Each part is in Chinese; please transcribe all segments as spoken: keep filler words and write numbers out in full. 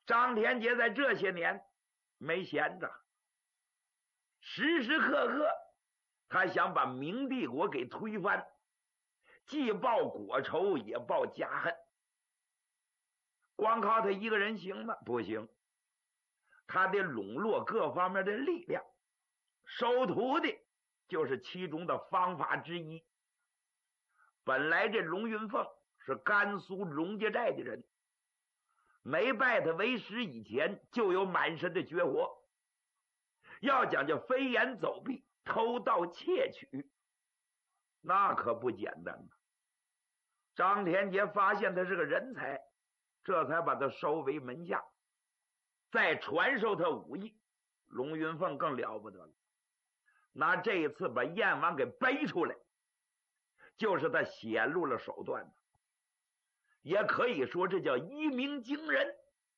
张天杰在这些年没闲着，时时刻刻他想把明帝国给推翻，既报国仇也报家恨。光靠他一个人行吗？不行，他得笼络各方面的力量，收徒弟就是其中的方法之一。本来这龙云凤是甘肃龙家寨的人，没拜他为师以前就有满身的绝活，要讲究飞檐走壁、偷盗窃取，那可不简单了。张天杰发现他是个人才，这才把他收为门下，再传授他武艺。龙云凤更了不得了，拿这一次把燕王给背出来，就是他显露了手段，也可以说这叫一鸣惊人。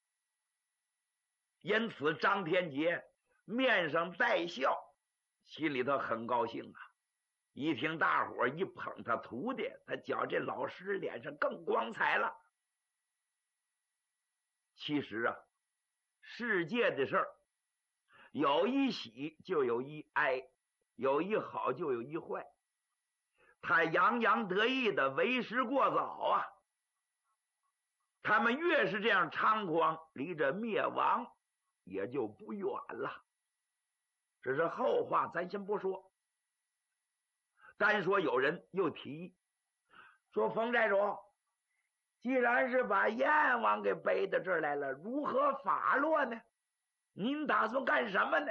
因此张天杰面上带笑，心里头很高兴啊。一听大伙一捧他徒弟，他觉这老师脸上更光彩了。其实啊，世界的事儿有一喜就有一哀，有一好就有一坏。他洋洋得意的为时过早啊，他们越是这样猖狂，离着灭亡也就不远了。这是后话，咱先不说。单说有人又提议说，冯寨主，既然是把燕王给背到这儿来了，如何发落呢？您打算干什么呢？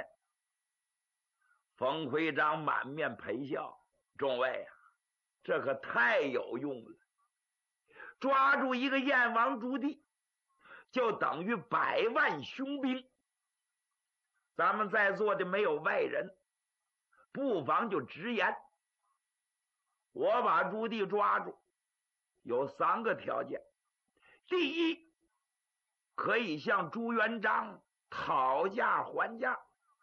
冯会长满面陪笑，众位啊，这可太有用了。抓住一个燕王驻地，就等于百万雄兵。咱们在座的没有外人，不妨就直言，我把朱棣抓住有三个条件。第一，可以向朱元璋讨价还价。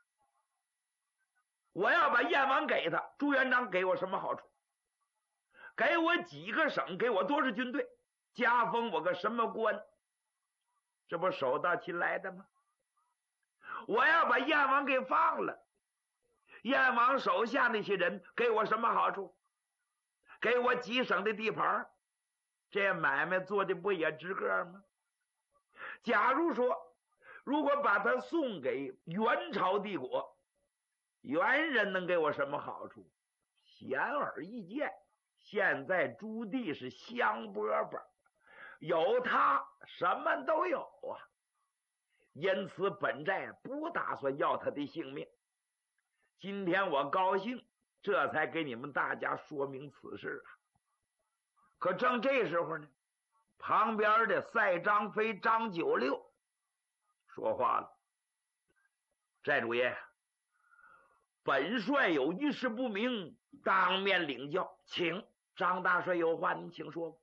我要把燕王给他，朱元璋给我什么好处？给我几个省，给我多少军队，加封我个什么官？这不手到擒来的吗？我要把燕王给放了，燕王手下那些人给我什么好处？给我几省的地盘，这买卖做的不也值个吗？假如说如果把他送给元朝帝国，元人能给我什么好处？显而易见，现在朱棣是香饽饽，有他什么都有啊。因此本寨不打算要他的性命。今天我高兴，这才给你们大家说明此事啊。可正这时候呢，旁边的赛张飞张九六说话了：寨主爷，本帅有一事不明，当面领教，请。张大帅有话您请说。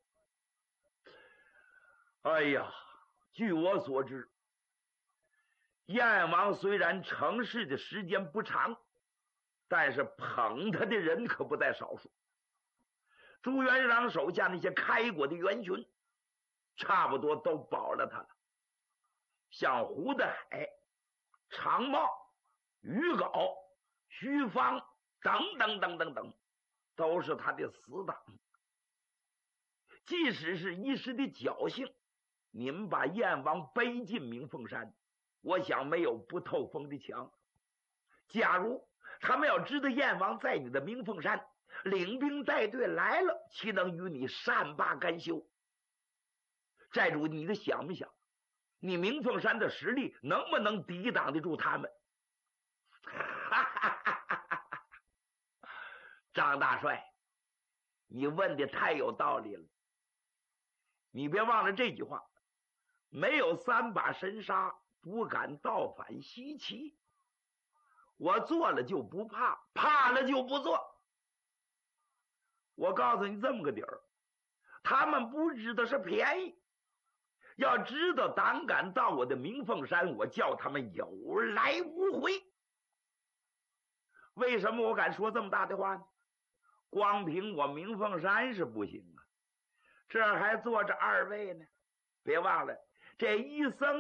哎呀，据我所知，燕王虽然成事的时间不长，但是捧他的人可不在少数。朱元璋手下那些开国的元勋差不多都保了他了，像胡德海、常茂、于镐、徐芳等等等等等，都是他的死党。即使是一时的侥幸，你们把燕王背进鸣凤山，我想没有不透风的墙。假如他们要知道燕王在你的鸣凤山，领兵带队来了，岂能与你善罢甘休？寨主，你得想一想，你鸣凤山的实力能不能抵挡得住他们？张大帅，你问的太有道理了。你别忘了这句话，没有三把神杀，不敢倒反西岐。我做了就不怕，怕了就不做。我告诉你这么个底儿，他们不知道是便宜，要知道胆敢到我的鸣凤山，我叫他们有来无回。为什么我敢说这么大的话呢？光凭我鸣凤山是不行啊，这儿还坐着二位呢。别忘了，这一僧